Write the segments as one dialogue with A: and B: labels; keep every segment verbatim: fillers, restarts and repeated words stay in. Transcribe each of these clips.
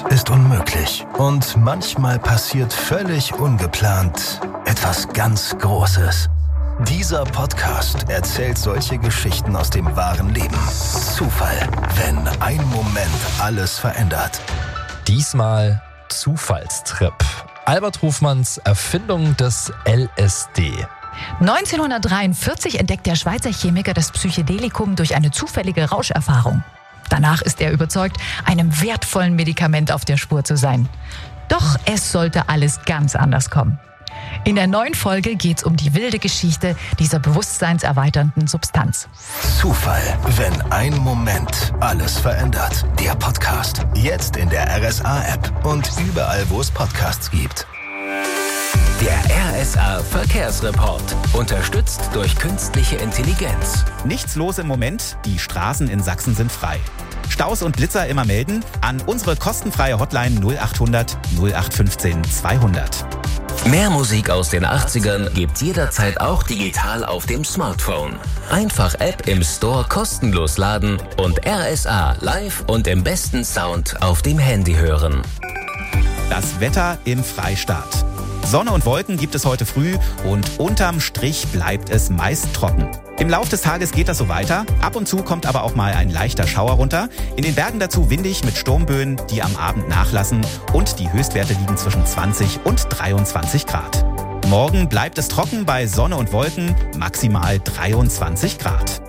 A: ist unmöglich. Und manchmal passiert völlig ungeplant etwas ganz Großes. Dieser Podcast erzählt solche Geschichten aus dem wahren Leben. Zufall, wenn ein Moment alles verändert.
B: Diesmal Zufallstrip. Albert Hofmanns Erfindung des L S D.
C: neunzehnhundertdreiundvierzig entdeckt der Schweizer Chemiker das Psychedelikum durch eine zufällige Rauscherfahrung. Danach ist er überzeugt, einem wertvollen Medikament auf der Spur zu sein. Doch es sollte alles ganz anders kommen. In der neuen Folge geht's um die wilde Geschichte dieser bewusstseinserweiternden Substanz.
A: Zufall, wenn ein Moment alles verändert. Der Podcast. Jetzt in der R S A-App und überall, wo es Podcasts gibt.
D: Der R S A Verkehrsreport. Unterstützt durch künstliche Intelligenz.
E: Nichts los im Moment, die Straßen in Sachsen sind frei. Staus und Blitzer immer melden an unsere kostenfreie Hotline null achthundert null acht fünfzehn zweihundert.
D: Mehr Musik aus den achtzigern gibt's jederzeit auch digital auf dem Smartphone. Einfach App im Store kostenlos laden und R S A live und im besten Sound auf dem Handy hören.
E: Das Wetter im Freistaat. Sonne und Wolken gibt es heute früh und unterm Strich bleibt es meist trocken. Im Lauf des Tages geht das so weiter. Ab und zu kommt aber auch mal ein leichter Schauer runter. In den Bergen dazu windig mit Sturmböen, die am Abend nachlassen. Und die Höchstwerte liegen zwischen zwanzig und dreiundzwanzig Grad. Morgen bleibt es trocken bei Sonne und Wolken, maximal dreiundzwanzig Grad.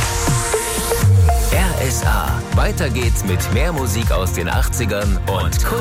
D: R S A. Weiter geht's mit mehr Musik aus den achtzigern und